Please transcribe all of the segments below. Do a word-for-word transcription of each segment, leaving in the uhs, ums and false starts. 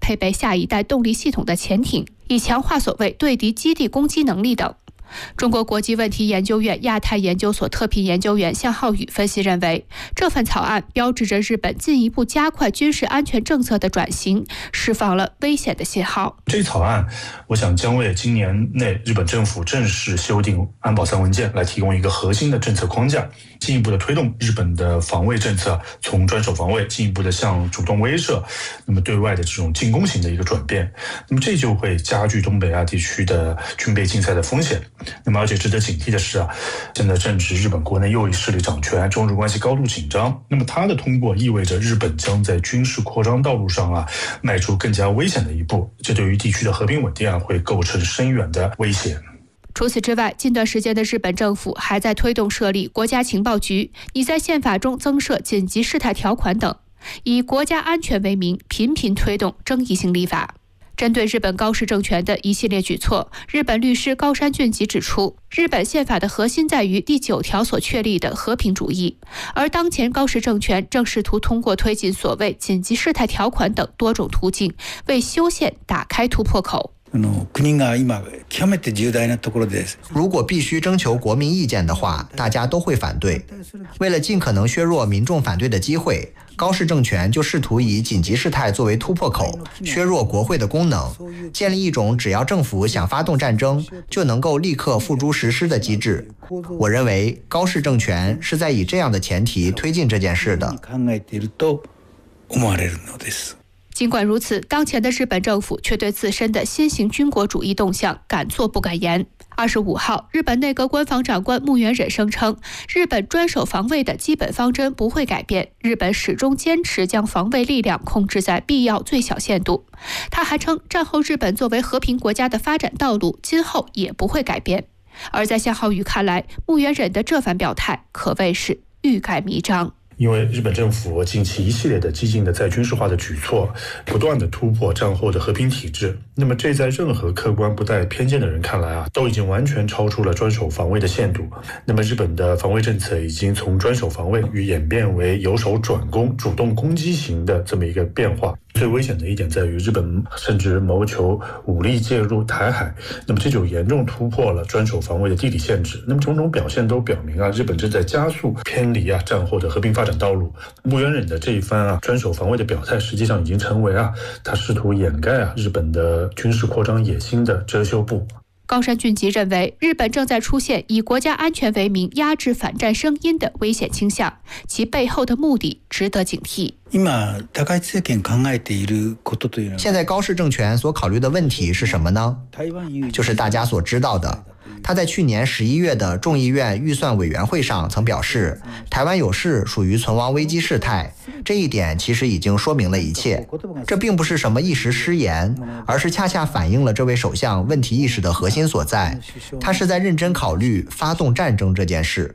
配备下一代动力系统的潜艇，以强化所谓对敌基地攻击能力等。中国国际问题研究院亚太研究所特聘研究员向浩宇分析认为，这份草案标志着日本进一步加快军事安全政策的转型，释放了危险的信号。 这草案，我想将为今年内日本政府正式修订安保三文件来提供一个核心的政策框架，进一步的推动日本的防卫政策从专守防卫进一步的向主动威慑，那么对外的这种进攻型的一个转变。那么这就会加剧东北亚地区的军备竞赛的风险。那么而且值得警惕的是啊，现在正值日本国内右翼势力掌权，中日关系高度紧张。那么它的通过意味着日本将在军事扩张道路上啊迈出更加危险的一步，这对于地区的和平稳定啊会构成深远的威胁。 除此之外，近段时间的日本政府还在推动设立国家情报局，拟在宪法中增设紧急事态条款等，以国家安全为名，频频推动争议性立法。针对日本高市政权的一系列举措，日本律师高山俊吉指出，日本宪法的核心在于第九条所确立的和平主义，而当前高市政权正试图通过推进所谓紧急事态条款等多种途径，为修宪打开突破口。 如果必须征求国民意见的话，大家都会反对。为了尽可能削弱民众反对的机会，高市政权就试图以紧急事态作为突破口，削弱国会的功能，建立一种只要政府想發動戰爭，就能夠立刻付諸實施的機制。我認為高市政權是在以這樣的前提推進這件事的。 尽管如此，当前的日本政府却对自身的新型军国主义动向敢作不敢言。二十五号，日本内阁官房长官木原忍声称，日本专守防卫的基本方针不会改变，日本始终坚持将防卫力量控制在必要最小限度。他还称，战后日本作为和平国家的发展道路，今后也不会改变。而在向浩宇看来，木原忍的这番表态可谓是欲盖弥彰。 因为日本政府近期一系列的激进的再军事化的举措，不断的突破战后的和平体制，那么这在任何客观不带偏见的人看来啊，都已经完全超出了专守防卫的限度。那么日本的防卫政策已经从专守防卫与演变为由守转攻、主动攻击型的这么一个变化。最危险的一点在于，日本甚至谋求武力介入台海，那么这就严重突破了专守防卫的地理限制。那么种种表现都表明啊，日本正在加速偏离啊战后的和平发展道路。木原忍的这一番啊专守防卫的表态，实际上已经成为啊他试图掩盖啊日本的军事扩张野心的遮羞布。 高山俊吉认为，日本正在出现以国家安全为名压制反战声音的危险倾向，其背后的目的值得警惕。 现在高市政权所考虑的问题是什么呢？就是大家所知道的，他在去年十一月的众议院预算委员会上曾表示，台湾有事属于存亡危机事态，这一点其实已经说明了一切。这并不是什么一时失言，而是恰恰反映了这位首相问题意识的核心所在，他是在认真考虑发动战争这件事。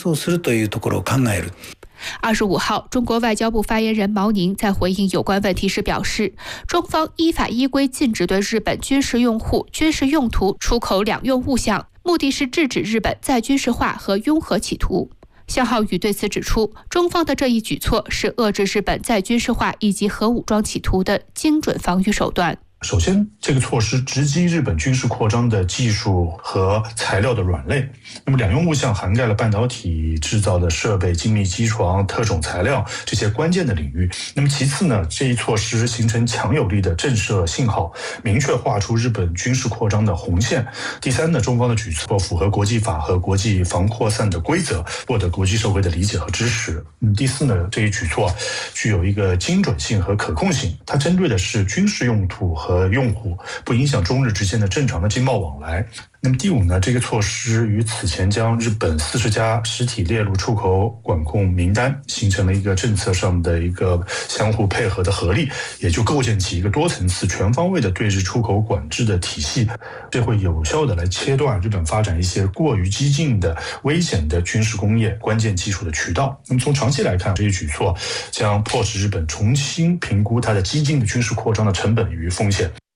二十五号，中国外交部发言人毛宁在回应有关问题时表示，中方依法依规禁止对日本军事用户、军事用途出口两用物项，目的是制止日本再军事化和拥核企图。向浩宇对此指出，中方的这一举措是遏制日本再军事化以及核武装企图的精准防御手段。 首先，这个措施直击日本军事扩张的技术和材料的软肋。那么两用物项涵盖了半导体制造的设备、精密机床、特种材料这些关键的领域。那么其次呢，这一措施形成强有力的震慑信号，明确画出日本军事扩张的红线。第三呢，中方的举措符合国际法和国际防扩散的规则，获得国际社会的理解和支持。嗯，第四呢，这一举措具有一个精准性和可控性，它针对的是军事用途和和用户，不影响中日之间的正常的经贸往来。那么第五呢，这个措施与此前将日本四十家实体列入出口管控名单，形成了一个政策上的一个相互配合的合力，也就构建起一个多层次、全方位的对日出口管制的体系。这会有效的来切断日本发展一些过于激进的、危险的军事工业关键技术的渠道。那么从长期来看，这些举措将迫使日本重新评估它的激进的军事扩张的成本与风险。